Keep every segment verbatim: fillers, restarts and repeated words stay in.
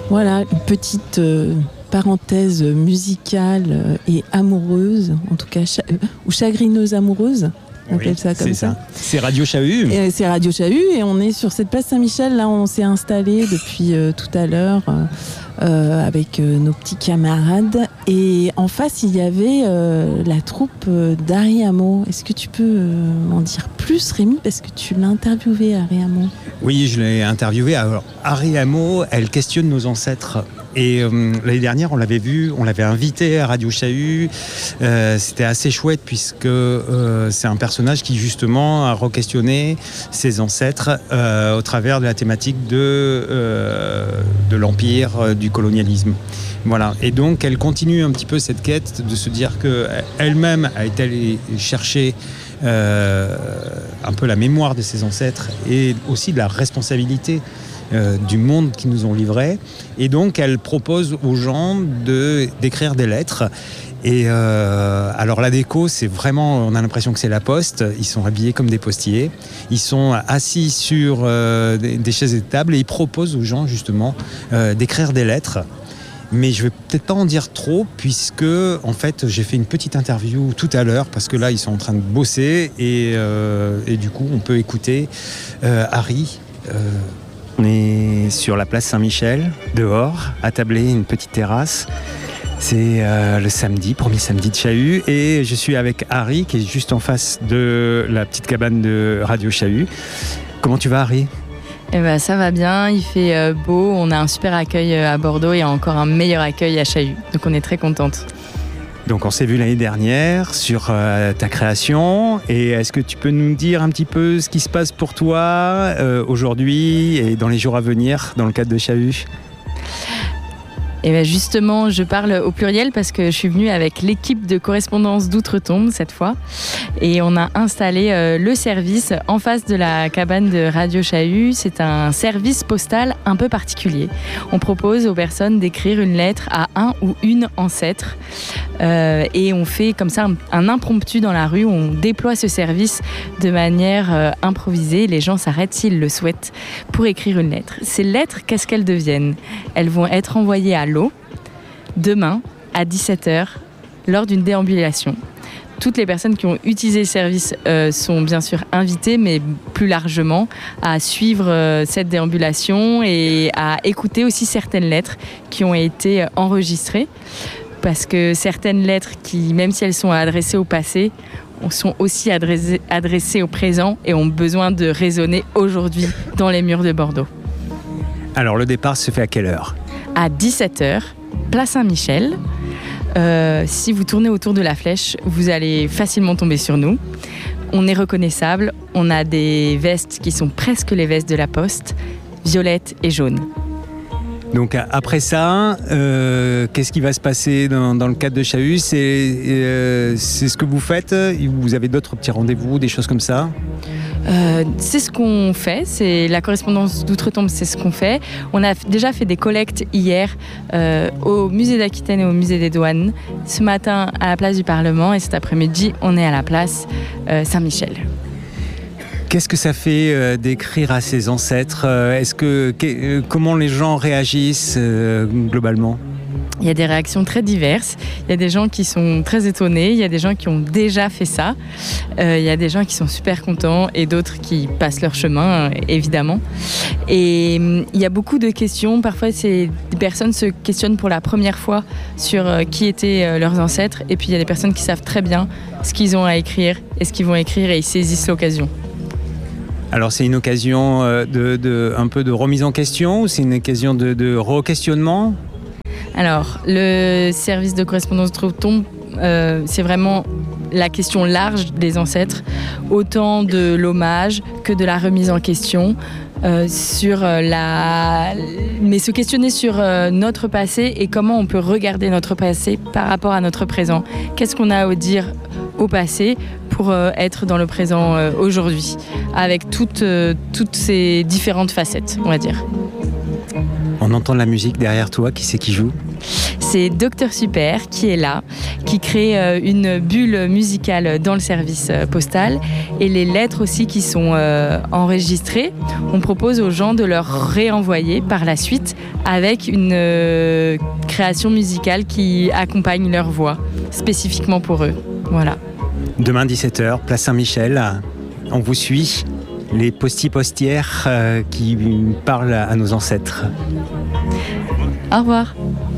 Voilà, une petite euh, parenthèse musicale euh, et amoureuse, en tout cas, cha- euh, ou chagrineuse amoureuse. On Oui, appelle ça comme c'est ça. ça. C'est Radio Chahut. Et c'est Radio Chahut et on est sur cette place Saint-Michel. Là, on s'est installé depuis euh, tout à l'heure euh, euh, avec euh, nos petits camarades. Et en face, il y avait euh, la troupe euh, d'Harry Amo. Est-ce que tu peux euh, m'en dire plus, Rémi, parce que tu l'as interviewé, Harry Amo? Oui, je l'ai interviewé. Alors, Harry Amo, elle questionne nos ancêtres. Et euh, l'année dernière, on l'avait vu, on l'avait invité à Radio Chahut. Euh, c'était assez chouette puisque euh, c'est un personnage qui justement a re-questionné ses ancêtres euh, au travers de la thématique de, euh, de l'empire, euh, du colonialisme. Voilà. Et donc, elle continue un petit peu cette quête de se dire qu'elle-même a été allée chercher euh, un peu la mémoire de ses ancêtres et aussi de la responsabilité Euh, du monde qu'ils nous ont livré. Et donc, elle propose aux gens de, d'écrire des lettres. Et euh, alors, la déco, c'est vraiment, on a l'impression que c'est la poste. Ils sont habillés comme des postiers. Ils sont assis sur euh, des, des chaises et des tables et ils proposent aux gens, justement, euh, d'écrire des lettres. Mais je vais peut-être pas en dire trop, puisque, en fait, j'ai fait une petite interview tout à l'heure, parce que là, ils sont en train de bosser. Et, euh, et du coup, on peut écouter euh, Harry. Euh, On est sur la place Saint-Michel, dehors, attablé, une petite terrasse. C'est euh, le samedi, premier samedi de Chahut. Et je suis avec Harry, qui est juste en face de la petite cabane de Radio Chahut. Comment tu vas, Harry ? Eh ben, ça va bien, il fait euh, beau. On a un super accueil à Bordeaux et encore un meilleur accueil à Chahut. Donc on est très contente. Donc on s'est vu l'année dernière sur euh, ta création. Et est-ce que tu peux nous dire un petit peu ce qui se passe pour toi euh, aujourd'hui et dans les jours à venir dans le cadre de Chahut ? Et bien justement, je parle au pluriel parce que je suis venue avec l'équipe de correspondance d'Outre-Tombe cette fois. Et on a installé euh, le service en face de la cabane de Radio Chahut. C'est un service postal un peu particulier. On propose aux personnes d'écrire une lettre à un ou une ancêtre. Euh, et on fait comme ça un, un impromptu dans la rue. On déploie ce service de manière euh, improvisée. Les gens s'arrêtent s'ils le souhaitent pour écrire une lettre. Ces lettres, qu'est-ce qu'elles deviennent ? Elles vont être envoyées à l'eau demain à dix-sept heures lors d'une déambulation. Toutes les personnes qui ont utilisé le service euh, sont bien sûr invitées, mais plus largement à suivre euh, cette déambulation et à écouter aussi certaines lettres qui ont été enregistrées. Parce que certaines lettres, qui, même si elles sont adressées au passé, sont aussi adressées, adressées au présent et ont besoin de résonner aujourd'hui dans les murs de Bordeaux. Alors le départ se fait à quelle heure ? À dix-sept heures, place Saint-Michel. Euh, si vous tournez autour de la flèche, vous allez facilement tomber sur nous. On est reconnaissable, on a des vestes qui sont presque les vestes de la Poste, violettes et jaunes. Donc après ça, euh, qu'est-ce qui va se passer dans, dans le cadre de Chahut ? C'est, euh, c'est ce que vous faites ? Vous avez d'autres petits rendez-vous, des choses comme ça ? Euh, c'est ce qu'on fait, c'est la correspondance d'Outre-Tombe, c'est ce qu'on fait. On a déjà fait des collectes hier euh, au musée d'Aquitaine et au musée des douanes, ce matin à la place du Parlement et cet après-midi on est à la place euh, Saint-Michel. Qu'est-ce que ça fait euh, d'écrire à ses ancêtres ? euh, Est-ce que, que euh, comment les gens réagissent euh, globalement ? Il y a des réactions très diverses. Il y a des gens qui sont très étonnés. Il y a des gens qui ont déjà fait ça. Euh, il y a des gens qui sont super contents et d'autres qui passent leur chemin, euh, évidemment. Et euh, il y a beaucoup de questions. Parfois, c'est, des personnes se questionnent pour la première fois sur euh, qui étaient euh, leurs ancêtres. Et puis, il y a des personnes qui savent très bien ce qu'ils ont à écrire et ce qu'ils vont écrire et ils saisissent l'occasion. Alors c'est une occasion euh, de, de, un peu de remise en question ou c'est une occasion de, de re-questionnement ? Alors, le service de correspondance d'Outre-Tombe, euh, c'est vraiment la question large des ancêtres, autant de l'hommage que de la remise en question. Euh, sur la... Mais se questionner sur euh, notre passé et comment on peut regarder notre passé par rapport à notre présent. Qu'est-ce qu'on a à dire au passé pour euh, être dans le présent euh, aujourd'hui, avec toutes, euh, toutes ces différentes facettes, on va dire. On entend de la musique derrière toi, qui c'est qui joue ? C'est Docteur Super qui est là, qui crée euh, une bulle musicale dans le service euh, postal et les lettres aussi qui sont euh, enregistrées. On propose aux gens de leur réenvoyer par la suite avec une euh, création musicale qui accompagne leur voix, spécifiquement pour eux. Voilà. Demain dix-sept heures, place Saint-Michel, on vous suit, les postiers-postières euh, qui parlent à nos ancêtres. Au revoir.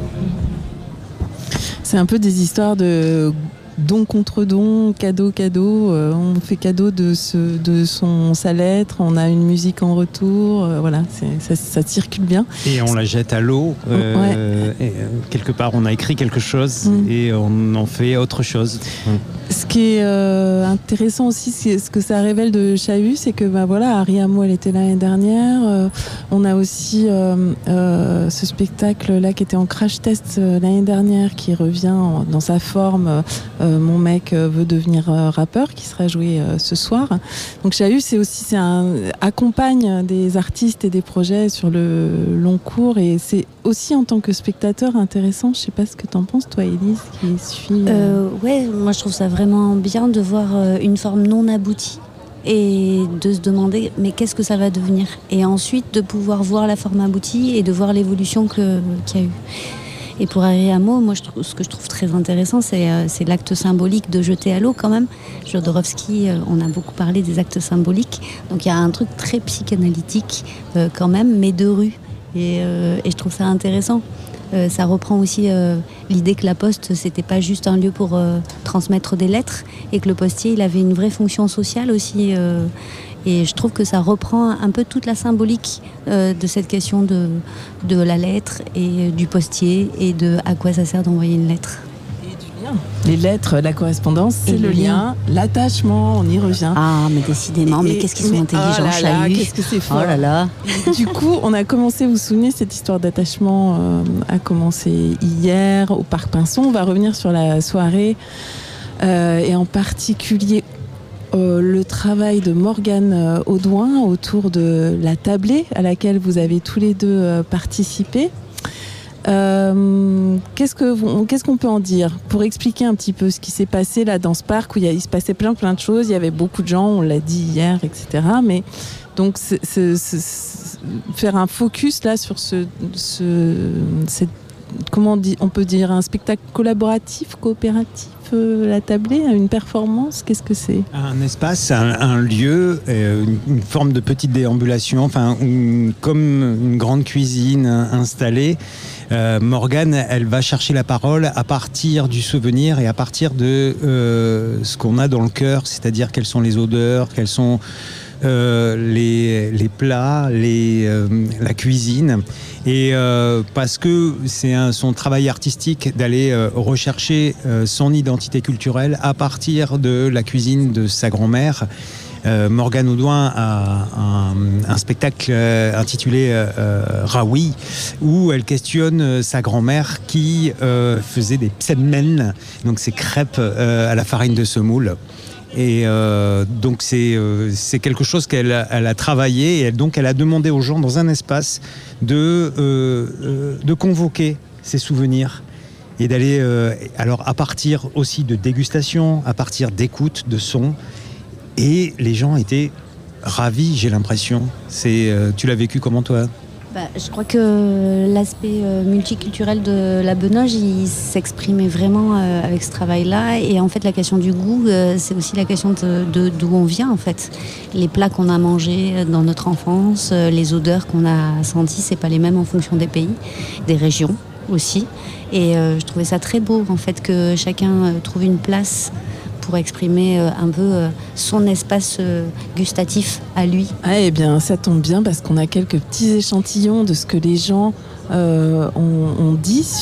C'est un peu des histoires de don contre don, cadeau cadeau. Euh, on fait cadeau de, ce, de son, sa lettre, on a une musique en retour. Euh, voilà, c'est, ça, ça circule bien. Et on la jette à l'eau. Euh, ouais. et, euh, quelque part, on a écrit quelque chose mmh. et on en fait autre chose. Mmh. Ce qui est euh, intéressant aussi, c'est ce que ça révèle de Chahut, c'est que bah, voilà, Harry Amo, elle était là l'année dernière. Euh, on a aussi euh, euh, ce spectacle-là qui était en crash test euh, l'année dernière, qui revient en, dans sa forme. Euh, Euh, mon mec euh, veut devenir euh, rappeur, qui sera joué euh, ce soir. Donc Chahut, c'est aussi c'est un accompagne des artistes et des projets sur le long cours, et c'est aussi en tant que spectateur intéressant. Je sais pas ce que t'en penses, toi, Élise, qui suit. Euh... Euh, ouais, moi je trouve ça vraiment bien de voir euh, une forme non aboutie et de se demander mais qu'est-ce que ça va devenir, et ensuite de pouvoir voir la forme aboutie et de voir l'évolution que, qu'il y a eu. Et pour Harry Amo, moi, je trouve, ce que je trouve très intéressant, c'est, euh, c'est l'acte symbolique de jeter à l'eau quand même. Jodorowsky, euh, on a beaucoup parlé des actes symboliques. Donc il y a un truc très psychanalytique euh, quand même, mais de rue. Et, euh, et je trouve ça intéressant. Euh, ça reprend aussi euh, l'idée que la poste, c'était pas juste un lieu pour euh, transmettre des lettres, et que le postier, il avait une vraie fonction sociale aussi. Euh, Et je trouve que ça reprend un peu toute la symbolique euh, de cette question de, de la lettre et du postier, et de à quoi ça sert d'envoyer une lettre. Et du lien. Les lettres, la correspondance, c'est et le lien. lien, l'attachement, on y revient. Ah, mais décidément, et, mais qu'est-ce qu'ils sont mais, intelligents, oh là là, qu'est-ce que c'est fort. Oh là là. Du coup, on a commencé, vous vous souvenez, cette histoire d'attachement euh, a commencé hier au Parc Pinson. On va revenir sur la soirée euh, et en particulier Euh, le travail de Morgane euh, Audouin autour de la tablée à laquelle vous avez tous les deux euh, participé. Euh, qu'est-ce, que vous, qu'est-ce qu'on peut en dire pour expliquer un petit peu ce qui s'est passé là dans ce parc où il, y a, il se passait plein plein de choses, il y avait beaucoup de gens, on l'a dit hier, et cetera. Mais donc c'est, c'est, c'est, c'est, faire un focus là sur ce, ce cette, comment on, dit, on peut dire un spectacle collaboratif, coopératif. La tablée, une performance, qu'est-ce que c'est ? Un espace, un, un lieu, euh, une, une forme de petite déambulation, enfin une, comme une grande cuisine installée. Euh, Morgane, elle va chercher la parole à partir du souvenir et à partir de euh, ce qu'on a dans le cœur, c'est-à-dire quelles sont les odeurs, quelles sont euh, les, les plats, les, euh, la cuisine. Et euh, parce que c'est un, son travail artistique d'aller euh, rechercher euh, son identité culturelle à partir de la cuisine de sa grand-mère. Euh, Morgane Audouin a un, un spectacle euh, intitulé euh, Raoui, où elle questionne euh, sa grand-mère qui euh, faisait des psemmen, donc ces crêpes euh, à la farine de semoule. Et euh, donc c'est, euh, c'est quelque chose qu'elle a, elle a travaillé, et elle, donc elle a demandé aux gens dans un espace de, euh, euh, de convoquer ces souvenirs et d'aller euh, alors à partir aussi de dégustation, à partir d'écoute, de son. Et les gens étaient ravis, j'ai l'impression. C'est, euh, tu l'as vécu comment toi ? Bah, je crois que l'aspect euh, multiculturel de la Benoge, il s'exprimait vraiment euh, avec ce travail-là. Et en fait, la question du goût, euh, c'est aussi la question de, de, d'où on vient, en fait. Les plats qu'on a mangés dans notre enfance, euh, les odeurs qu'on a senties, c'est pas les mêmes en fonction des pays, des régions aussi. Et euh, je trouvais ça très beau, en fait, que chacun euh, trouve une place pour exprimer euh, un peu euh, son espace euh, gustatif à lui. Ah, eh bien, ça tombe bien parce qu'on a quelques petits échantillons de ce que les gens euh, ont, ont dit